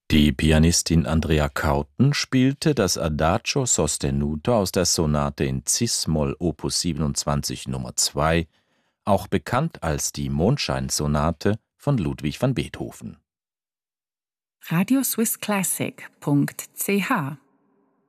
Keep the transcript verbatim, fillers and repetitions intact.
Die Pianistin Andrea Kauten spielte das Adagio sostenuto aus der Sonate in Cis-Moll Opus siebenundzwanzig Nummer zwei, auch bekannt als die Mondscheinsonate von Ludwig van Beethoven. radioswisschlassic punkt c h